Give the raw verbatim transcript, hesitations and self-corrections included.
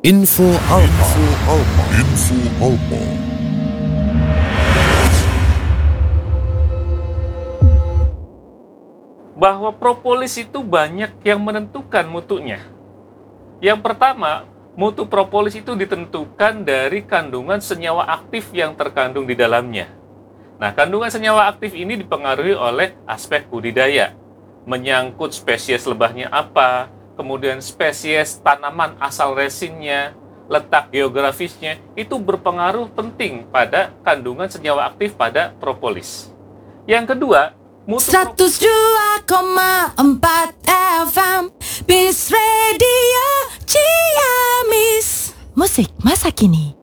Info Alpa. Info Alpa. Info Alpa. Bahwa propolis itu banyak yang menentukan mutunya. Yang pertama, mutu propolis itu ditentukan dari kandungan senyawa aktif yang terkandung di dalamnya. Nah, kandungan senyawa aktif ini dipengaruhi oleh aspek budidaya, menyangkut spesies lebahnya apa, kemudian spesies tanaman asal resinnya, letak geografisnya, itu berpengaruh penting pada kandungan senyawa aktif pada propolis. Yang kedua, mutu seratus dua koma empat F M Bis Radio Ciamis. Musik masa kini.